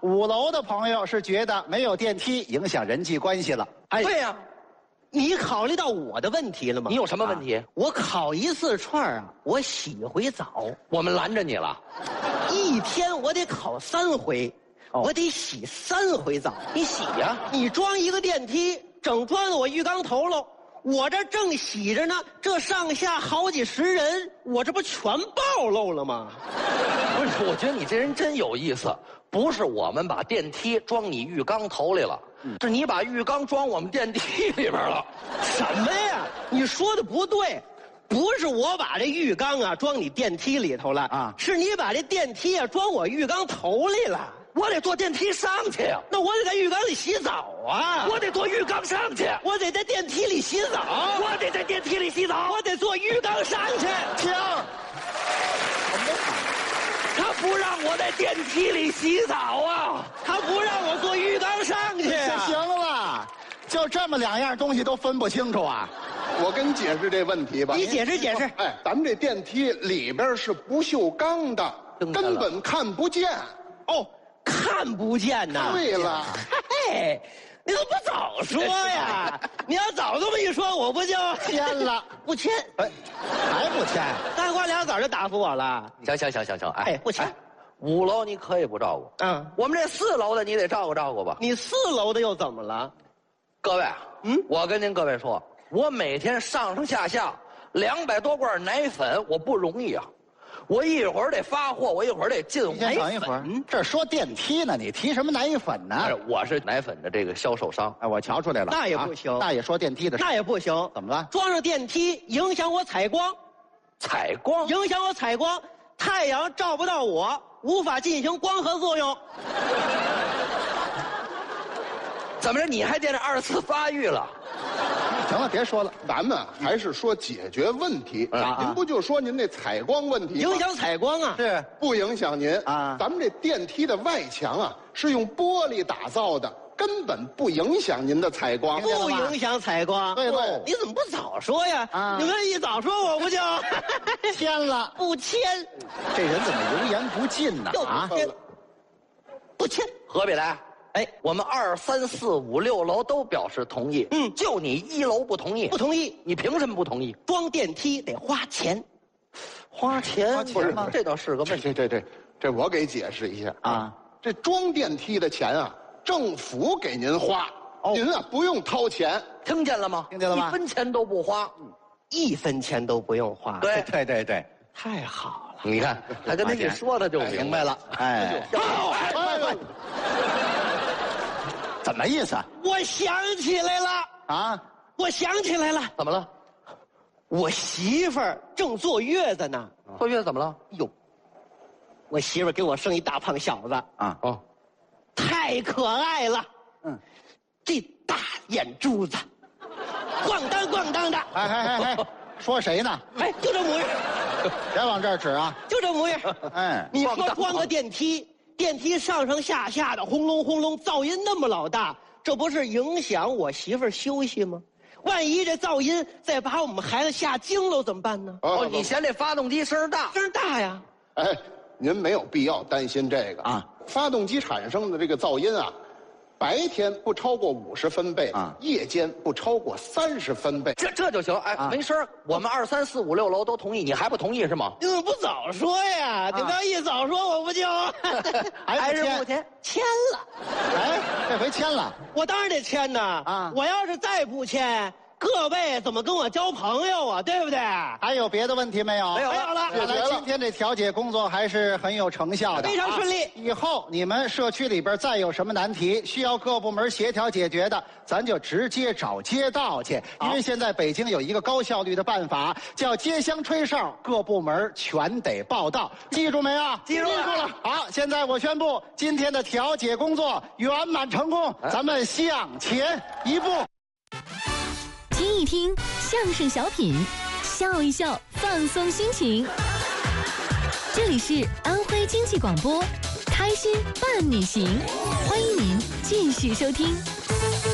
5楼的朋友是觉得没有电梯影响人际关系了。 哎， 对呀，你考虑到我的问题了吗？ 你有什么问题？ 我烤一次串啊，我洗回澡， 我们拦着你了。 一天我得烤3回，我得洗3回澡。 你洗呀？ 你装一个电梯，整钻到我浴缸头喽。我这正洗着呢，这上下好几十人，我这不全暴露了吗？ 不是，我觉得你这人真有意思。不是我们把电梯装你浴缸头里了，是你把浴缸装我们电梯里边了。 什么呀？你说的不对，不是我把这浴缸啊装你电梯里头了啊，是你把这电梯啊装我浴缸头里了。 我得坐电梯上去呀， 那我得在浴缸里洗澡啊！ 我得坐浴缸上去， 我得在电梯里洗澡， 我得在电梯里洗澡， 我得坐浴缸上去。 停！ 他不让我在电梯里洗澡啊， 他不让我坐浴缸上去啊！ 行了，就这么2样东西都分不清楚啊？ 我跟你解释这问题吧。 你解释解释。 哎，咱们这电梯里边是不锈钢的，根本看不见。 哦，看不见呐。 对了， 嘿，你怎么不早说呀？你要早这么一说，我不就签了？ 不签？ 哎，还不签？ 3花2枣就答复我了。 行， 哎，不签。 5楼你可以不照顾，我们这4楼的你得照顾照顾吧。 你4楼的又怎么了？ 各位，我跟您各位说，我每天上上下下200多罐奶粉，我不容易啊。我一会儿得发货，我一会儿得进货。 你先等一会儿，这说电梯呢，你提什么奶粉呢？ 我是奶粉的这个销售商。 哎，我瞧出来了。 那也不行。 大爷说电梯的事。 那也不行。 怎么了？ 装上电梯影响我采光。 采光？ 影响我采光，太阳照不到我，无法进行光合作用。 怎么着？你还惦着2次发育了？ 行了，别说了， 咱们还是说解决问题。您不就说您那采光问题吗？ 影响采光啊？ 是不影响您啊？咱们这电梯的外墙啊是用玻璃打造的，根本不影响您的采光。 不影响采光？ 对。 你怎么不早说呀？你们一早说我不就签了？ 不签。 这人怎么油盐不进呢？ 啊，不签， 何必来？哎，我们2、3、4、5、6楼都表示同意，就你1楼不同意。 不同意？ 你凭什么不同意？ 装电梯得花钱， 花钱吗？这倒是个问题。 这我给解释一下啊。这装电梯的钱啊，政府给您花，您啊不用掏钱， 听见了吗？ 听见了吗？ 1分钱都不花 ，1分钱都不用花。 对， 太好了。 你看他跟他一说，他就明白了。 哎，怎么意思？ 我想起来了啊！我想起来了， 怎么了？ 我媳妇儿正坐月子呢。 坐月子怎么了？ 哟，我媳妇儿给我生一大胖小子啊！哦，太可爱了。这大眼珠子，咣当咣当的。 哎，说谁呢？ 哎，就这模样。 别往这儿指啊！ 就这模样。 哎， 你说装个电梯。电梯上上下下的轰隆轰隆，噪音那么老大，这不是影响我媳妇儿休息吗？万一这噪音再把我们孩子吓惊了怎么办呢？ 你嫌这发动机声大？ 声大呀！ 哎，您没有必要担心这个啊。发动机产生的这个噪音啊，白天不超过50分贝夜间不超过30分贝。 这就行。哎，没事，我们2、3、4、5、6楼都同意，你还不同意是吗？ 你怎么不早说呀？你要一早说，我不就还是不签？签了。 哎，这回签了， 我当然得签呐！我要是再不签，各位怎么跟我交朋友啊？对不对？ 还有别的问题没有？ 没有了。 看来今天这调解工作还是很有成效的， 非常顺利。 以后你们社区里边再有什么难题需要各部门协调解决的，咱就直接找街道去。因为现在北京有一个高效率的办法，叫接香吹哨，各部门全得报到。记住没有？ 记住了。 好，现在我宣布今天的调解工作圆满成功，咱们向前一步。 听一听相声小品，笑一笑，放松心情。这里是安徽经济广播，开心伴你行，欢迎您继续收听。